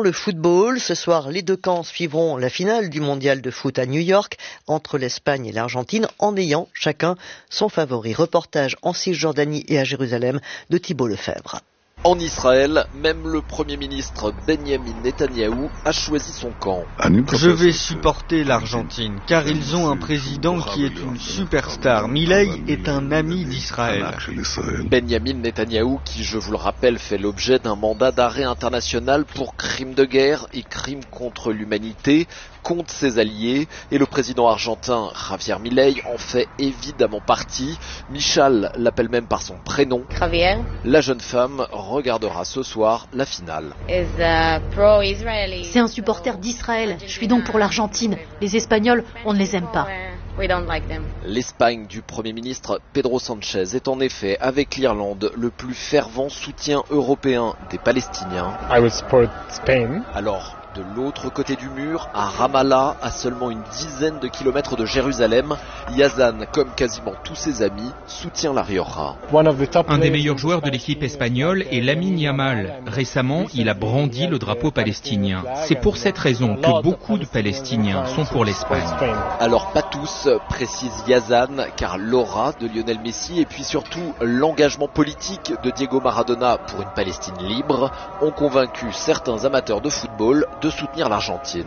le football. Ce soir, les deux camps suivront la finale du mondial de foot à New York entre l'Espagne et l'Argentine en ayant chacun son favori. Reportage en Cisjordanie et à Jérusalem de Thibault Lefebvre. En Israël, même le Premier ministre Benjamin Netanyahou a choisi son camp. Je vais supporter l'Argentine, car ils ont un président qui est une superstar. Milei est un ami d'Israël. Benjamin Netanyahou, qui, je vous le rappelle, fait l'objet d'un mandat d'arrêt international pour crimes de guerre et crimes contre l'humanité, contre ses alliés, et le président argentin Javier Milei en fait évidemment partie. Michal l'appelle même par son prénom. Javier. La jeune femme regardera ce soir la finale. C'est un supporter d'Israël. Je suis donc pour l'Argentine. Les Espagnols, on ne les aime pas. L'Espagne du Premier ministre Pedro Sánchez est en effet, avec l'Irlande, le plus fervent soutien européen des Palestiniens. Alors, de l'autre côté du mur, à Ramallah, à seulement une dizaine de kilomètres de Jérusalem, Yazan, comme quasiment tous ses amis, soutient la Rioja. Un des meilleurs joueurs de l'équipe espagnole est Lamine Yamal. Récemment, il a brandi le drapeau palestinien. C'est pour cette raison que beaucoup de Palestiniens sont pour l'Espagne. Alors pas tous, précise Yazan, car l'aura de Lionel Messi et puis surtout l'engagement politique de Diego Maradona pour une Palestine libre ont convaincu certains amateurs de football de soutenir l'Argentine.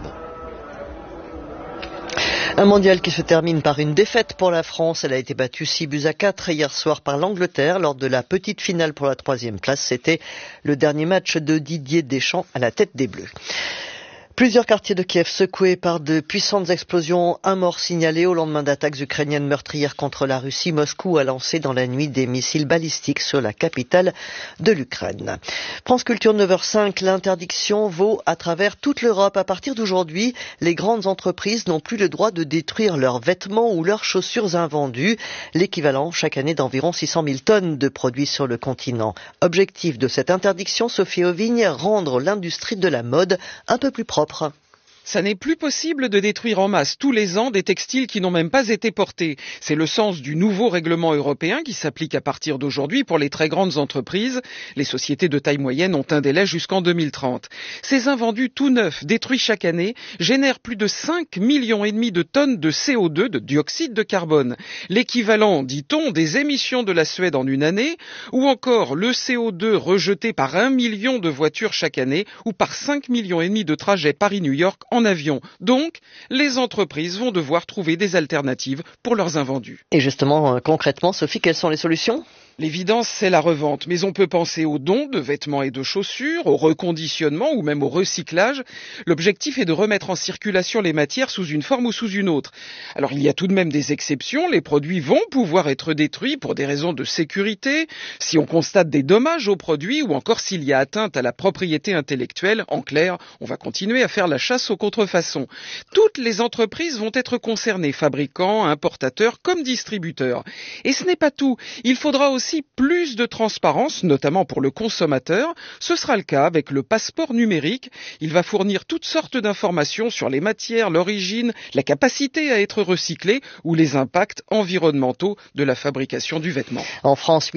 Un mondial qui se termine par une défaite pour la France. Elle a été battue 6-4 hier soir par l'Angleterre lors de la petite finale pour la 3e place. C'était le dernier match de Didier Deschamps à la tête des Bleus. Plusieurs quartiers de Kiev secoués par de puissantes explosions, un mort signalé au lendemain d'attaques ukrainiennes meurtrières contre la Russie. Moscou a lancé dans la nuit des missiles balistiques sur la capitale de l'Ukraine. France Culture 9h05, l'interdiction vaut à travers toute l'Europe. À partir d'aujourd'hui, les grandes entreprises n'ont plus le droit de détruire leurs vêtements ou leurs chaussures invendus, l'équivalent chaque année d'environ 600 000 tonnes de produits sur le continent. Objectif de cette interdiction, Sophie Auvigne, rendre l'industrie de la mode un peu plus propre. Ça n'est plus possible de détruire en masse tous les ans des textiles qui n'ont même pas été portés. C'est le sens du nouveau règlement européen qui s'applique à partir d'aujourd'hui pour les très grandes entreprises. Les sociétés de taille moyenne ont un délai jusqu'en 2030. Ces invendus tout neufs, détruits chaque année, génèrent plus de 5,5 millions de tonnes de CO2, de dioxyde de carbone. L'équivalent, dit-on, des émissions de la Suède en une année, ou encore le CO2 rejeté par 1 million de voitures chaque année, ou par 5,5 millions de trajets Paris-New York en avion. Donc, les entreprises vont devoir trouver des alternatives pour leurs invendus. Et justement, concrètement, Sophie, quelles sont les solutions ? L'évidence, c'est la revente, mais on peut penser aux dons de vêtements et de chaussures, au reconditionnement ou même au recyclage. L'objectif est de remettre en circulation les matières sous une forme ou sous une autre. Alors il y a tout de même des exceptions, les produits vont pouvoir être détruits pour des raisons de sécurité, si on constate des dommages aux produits ou encore s'il y a atteinte à la propriété intellectuelle. En clair, on va continuer à faire la chasse aux contrefaçons. Toutes les entreprises vont être concernées, fabricants, importateurs comme distributeurs. Et ce n'est pas tout, il faudra aussi plus de transparence, notamment pour le consommateur. Ce sera le cas avec le passeport numérique. Il va fournir toutes sortes d'informations sur les matières, l'origine, la capacité à être recyclé ou les impacts environnementaux de la fabrication du vêtement. En France,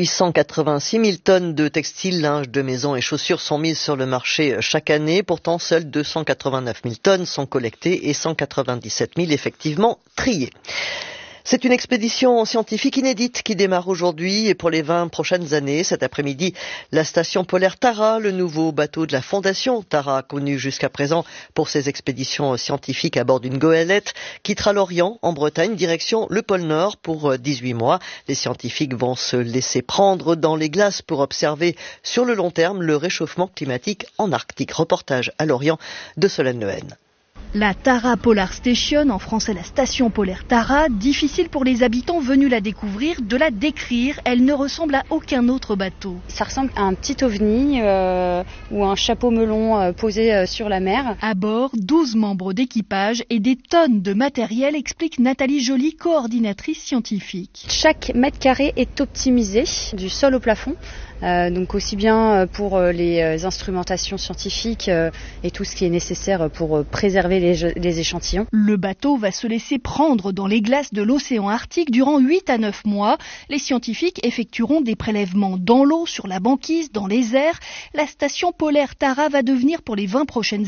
886 000 tonnes de textiles, linge de maison et chaussures sont mises sur le marché chaque année. Pourtant, seules 289 000 tonnes sont collectées et 197 000 effectivement triées. C'est une expédition scientifique inédite qui démarre aujourd'hui et pour les 20 prochaines années. Cet après-midi, la station polaire Tara, le nouveau bateau de la Fondation Tara, connu jusqu'à présent pour ses expéditions scientifiques à bord d'une goélette, quittera l'Orient, en Bretagne, direction le pôle Nord pour 18 mois. Les scientifiques vont se laisser prendre dans les glaces pour observer sur le long terme le réchauffement climatique en Arctique. Reportage à Lorient de Solène Lehen. La Tara Polar Station, en français la station polaire Tara, difficile pour les habitants venus la découvrir de la décrire. Elle ne ressemble à aucun autre bateau. Ça ressemble à un petit ovni ou un chapeau melon posé sur la mer. À bord, 12 membres d'équipage et des tonnes de matériel, explique Nathalie Joly, coordinatrice scientifique. Chaque mètre carré est optimisé du sol au plafond. Donc aussi bien pour les instrumentations scientifiques et tout ce qui est nécessaire pour préserver les échantillons. Le bateau va se laisser prendre dans les glaces de l'océan Arctique durant 8 à 9 mois. Les scientifiques effectueront des prélèvements dans l'eau, sur la banquise, dans les airs. La station polaire Tara va devenir pour les 20 prochaines